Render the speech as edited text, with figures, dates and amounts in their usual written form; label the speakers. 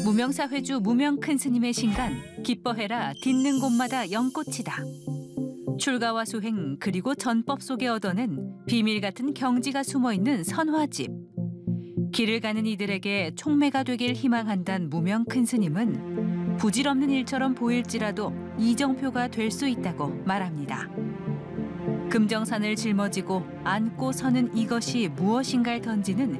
Speaker 1: 무명사회주 무명 큰 스님의 신간 기뻐해라 딛는 곳마다 연꽃이다. 출가와 수행 그리고 전법 속에 얻어낸 비밀 같은 경지가 숨어있는 선화집. 길을 가는 이들에게 촉매가 되길 희망한단 무명 큰 스님은 부질없는 일처럼 보일지라도 이정표가 될 수 있다고 말합니다. 금정산을 짊어지고 안고 서는 이것이 무엇인가를 던지는